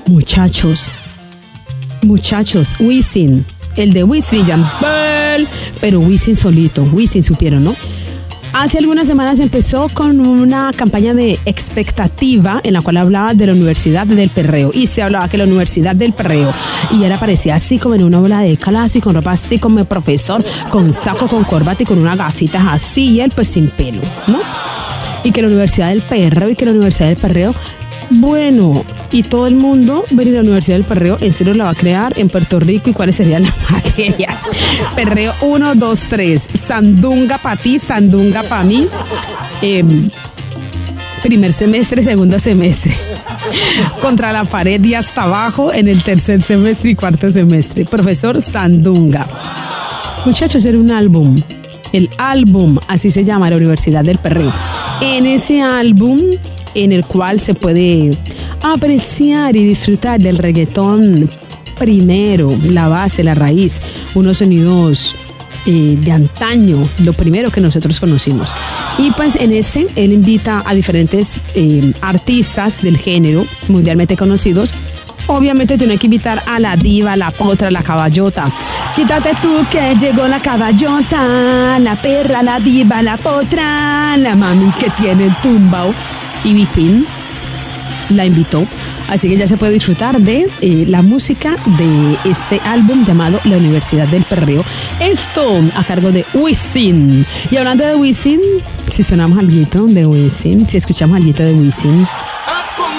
Muchachos, Wisin, el de Wisin y Yandel, pero Wisin solito, Wisin supieron, ¿no? Hace algunas semanas empezó con una campaña de expectativa en la cual hablaba de la Universidad del Perreo y se hablaba que la Universidad del Perreo y él aparecía así como en una bola de clase y con ropa así como el profesor, con saco, con corbata y con unas gafitas así y él pues sin pelo, ¿no? Y que la Universidad del Perreo, bueno, y todo el mundo ver la Universidad del Perreo, en serio la va a crear en Puerto Rico y cuáles serían las materias. Perreo 1, 2, 3, sandunga para ti, sandunga para mí. Primer semestre, segundo semestre. Contra la pared y hasta abajo en el tercer semestre y cuarto semestre. Profesor Sandunga. Muchachos, era un álbum. El álbum, así se llama, la Universidad del Perreo. En ese álbum, en el cual se puede apreciar y disfrutar del reggaetón primero, la base, la raíz, unos sonidos de antaño, lo primero que nosotros conocimos. Y pues en él invita a diferentes artistas del género mundialmente conocidos. Obviamente tiene que invitar a la diva, la potra, la caballota. Quítate tú que llegó la caballota, la perra, la diva, la potra, la mami que tiene el tumbao. Y Bipin la invitó, así que ya se puede disfrutar de la música de este álbum llamado La Universidad del Perreo. Esto a cargo de Wisin. Y hablando de Wisin, si sonamos alguito de Wisin, si escuchamos alguito de Wisin,